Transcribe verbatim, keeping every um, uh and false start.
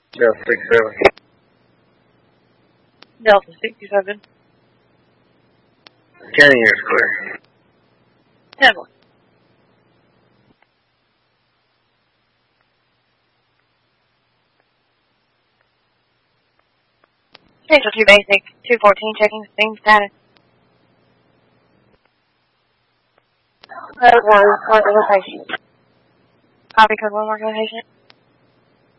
Delta sixty-seven. Delta sixty-seven. Canyon is clear. ten one. Central two basic, two fourteen, checking steam status. Code one, current location. Copy code one, mark location.